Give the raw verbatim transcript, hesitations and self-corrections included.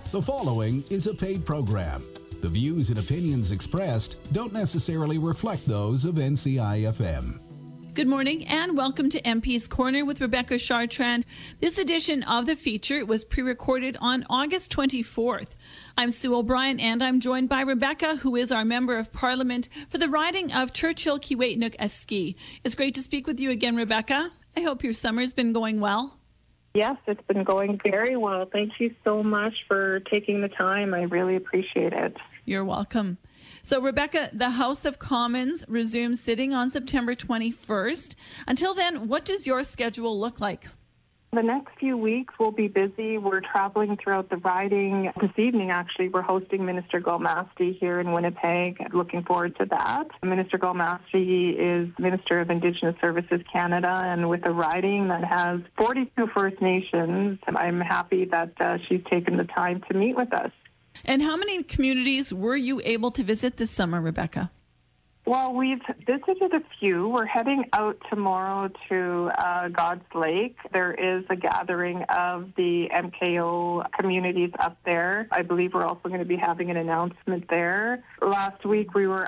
The following is a paid program. The views and opinions expressed don't necessarily reflect those of N C I F M. Good morning and welcome to M P's Corner with Rebecca Chartrand. This edition of the feature was pre-recorded on August twenty-fourth. I'm Sue O'Brien and I'm joined by Rebecca, who is our Member of Parliament for the riding of Churchill-Kiiwetinoong-Eski. It's great to speak with you again, Rebecca. I hope your summer's been going well. Yes, it's been going very well. Thank you so much for taking the time. I really appreciate it. You're welcome. So, Rebecca, the House of Commons resumes sitting on September twenty-first. Until then, what does your schedule look like? The next few weeks will be busy. We're traveling throughout the riding. This evening, actually, we're hosting Minister Gulmasti here in Winnipeg. Looking forward to that. Minister Gulmasti is Minister of Indigenous Services Canada, and with a riding that has forty-two First Nations, I'm happy that uh, she's taken the time to meet with us. And how many communities were you able to visit this summer, Rebecca? Well, we've visited a few. We're heading out tomorrow to uh, God's Lake. There is a gathering of the M K O communities up there. I believe we're also going to be having an announcement there. Last week we were